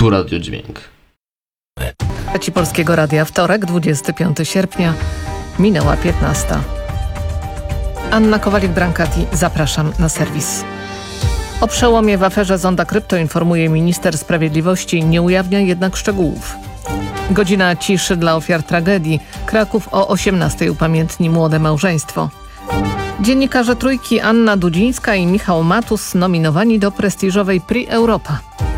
Tu Radio Dźwięk. Trzeci Polskiego Radia, wtorek, 25 sierpnia, minęła 15. Anna Kowalik-Brancati, zapraszam na serwis. O przełomie w aferze Zonda Krypto informuje minister sprawiedliwości, nie ujawnia jednak szczegółów. Godzina ciszy dla ofiar tragedii. Kraków o 18:00 upamiętni młode małżeństwo. Dziennikarze Trójki Anna Dudzińska i Michał Matus nominowani do prestiżowej Prix Europa.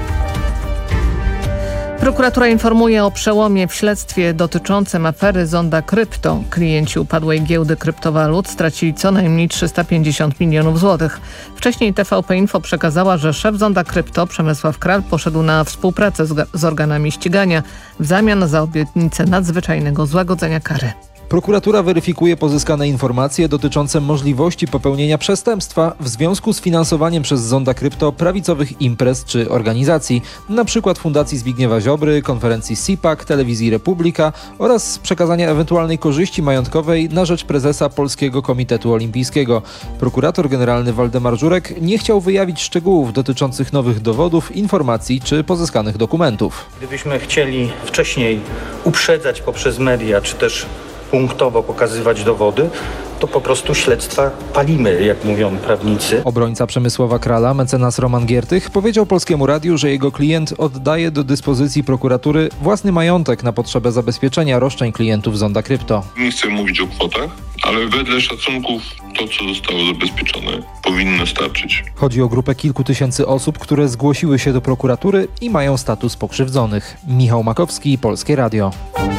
Prokuratura informuje o przełomie w śledztwie dotyczącym afery Zonda Krypto. Klienci upadłej giełdy kryptowalut stracili co najmniej 350 milionów złotych. Wcześniej TVP Info przekazała, że szef Zonda Krypto Przemysław Kral poszedł na współpracę z organami ścigania w zamian za obietnicę nadzwyczajnego złagodzenia kary. Prokuratura weryfikuje pozyskane informacje dotyczące możliwości popełnienia przestępstwa w związku z finansowaniem przez Zonda Krypto prawicowych imprez czy organizacji, np. Fundacji Zbigniewa Ziobry, konferencji CIPAC, Telewizji Republika oraz przekazania ewentualnej korzyści majątkowej na rzecz prezesa Polskiego Komitetu Olimpijskiego. Prokurator generalny Waldemar Żurek nie chciał wyjawić szczegółów dotyczących nowych dowodów, informacji czy pozyskanych dokumentów. Gdybyśmy chcieli wcześniej uprzedzać poprzez media, czy też punktowo pokazywać dowody, to po prostu śledztwa palimy, jak mówią prawnicy. Obrońca Przemysława Krala, mecenas Roman Giertych, powiedział Polskiemu Radiu, że jego klient oddaje do dyspozycji prokuratury własny majątek na potrzebę zabezpieczenia roszczeń klientów Zonda Krypto. Nie chcę mówić o kwotach, ale wedle szacunków to, co zostało zabezpieczone, powinno starczyć. Chodzi o grupę kilku tysięcy osób, które zgłosiły się do prokuratury i mają status pokrzywdzonych. Michał Makowski, Polskie Radio.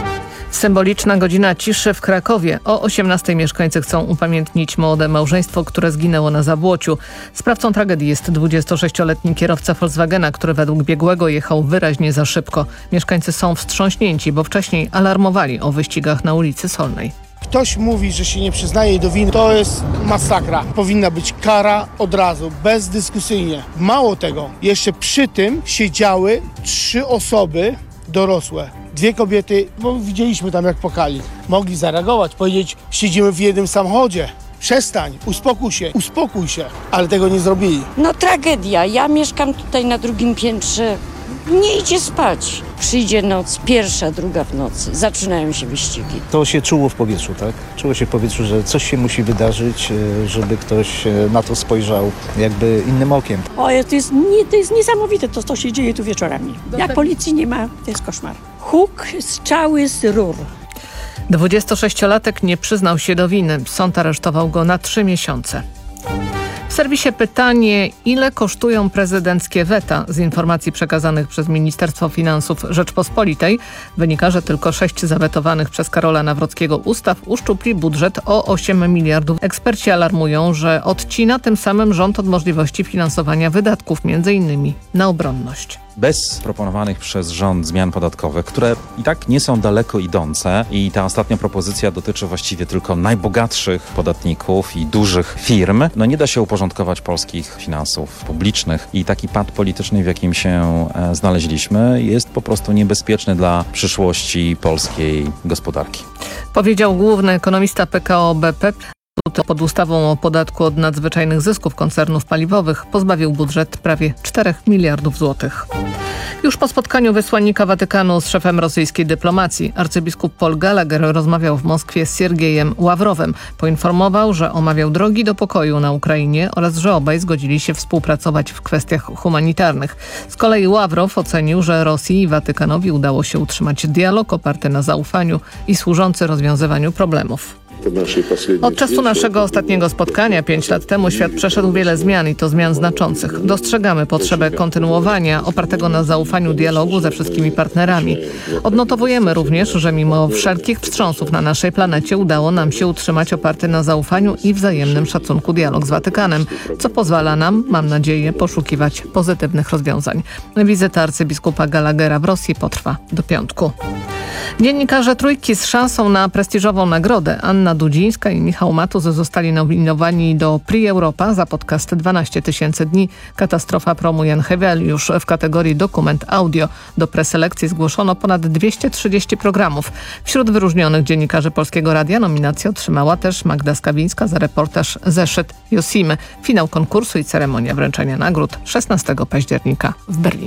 Symboliczna godzina ciszy w Krakowie. O 18:00 mieszkańcy chcą upamiętnić młode małżeństwo, które zginęło na Zabłociu. Sprawcą tragedii jest 26-letni kierowca Volkswagena, który według biegłego jechał wyraźnie za szybko. Mieszkańcy są wstrząśnięci, bo wcześniej alarmowali o wyścigach na ulicy Solnej. Ktoś mówi, że się nie przyznaje do winy, to jest masakra. Powinna być kara od razu, bezdyskusyjnie. Mało tego, jeszcze przy tym siedziały 3 osoby dorosłe. 2 kobiety, bo widzieliśmy tam jak płakali. Mogli zareagować, powiedzieć, siedzimy w jednym samochodzie. Przestań, uspokój się, ale tego nie zrobili. No tragedia, ja mieszkam tutaj na 2. piętrze, nie idzie spać. Przyjdzie noc, 1., 2 w nocy, zaczynają się wyścigi. To się czuło w powietrzu, tak? Czuło się w powietrzu, że coś się musi wydarzyć, żeby ktoś na to spojrzał jakby innym okiem. To jest niesamowite to, co się dzieje tu wieczorami. Jak policji nie ma, to jest koszmar. Huk, strzały z rur. 26-latek nie przyznał się do winy. Sąd aresztował go na 3 miesiące. W serwisie pytanie, ile kosztują prezydenckie weta? Z informacji przekazanych przez Ministerstwo Finansów Rzeczpospolitej wynika, że tylko 6 zawetowanych przez Karola Nawrockiego ustaw uszczupli budżet o 8 miliardów. Eksperci alarmują, że odcina tym samym rząd od możliwości finansowania wydatków, m.in. na obronność. Bez proponowanych przez rząd zmian podatkowych, które i tak nie są daleko idące i ta ostatnia propozycja dotyczy właściwie tylko najbogatszych podatników i dużych firm, nie da się uporządkować polskich finansów publicznych i taki pad polityczny, w jakim się znaleźliśmy, jest po prostu niebezpieczny dla przyszłości polskiej gospodarki. Powiedział główny ekonomista PKO BP. Pod ustawą o podatku od nadzwyczajnych zysków koncernów paliwowych pozbawił budżet prawie 4 miliardów złotych. Już po spotkaniu wysłannika Watykanu z szefem rosyjskiej dyplomacji arcybiskup Paul Gallagher rozmawiał w Moskwie z Siergiejem Ławrowem. Poinformował, że omawiał drogi do pokoju na Ukrainie oraz że obaj zgodzili się współpracować w kwestiach humanitarnych. Z kolei Ławrow ocenił, że Rosji i Watykanowi udało się utrzymać dialog oparty na zaufaniu i służący rozwiązywaniu problemów. Od czasu naszego ostatniego spotkania 5 lat temu świat przeszedł wiele zmian i to zmian znaczących. Dostrzegamy potrzebę kontynuowania opartego na zaufaniu dialogu ze wszystkimi partnerami. Odnotowujemy również, że mimo wszelkich wstrząsów na naszej planecie udało nam się utrzymać oparty na zaufaniu i wzajemnym szacunku dialog z Watykanem, co pozwala nam, mam nadzieję, poszukiwać pozytywnych rozwiązań. Wizyta arcybiskupa Gallaghera w Rosji potrwa do piątku. Dziennikarze Trójki z szansą na prestiżową nagrodę Anna Dudzińska i Michał Matus zostali nominowani do Prix Europa za podcast 12 tysięcy dni. Katastrofa promu Jan Heweliusz w kategorii dokument audio. Do preselekcji zgłoszono ponad 230 programów. Wśród wyróżnionych dziennikarzy Polskiego Radia nominację otrzymała też Magda Skawińska za reportaż Zeszyt Josimy. Finał konkursu i ceremonia wręczenia nagród 16 października w Berlinie.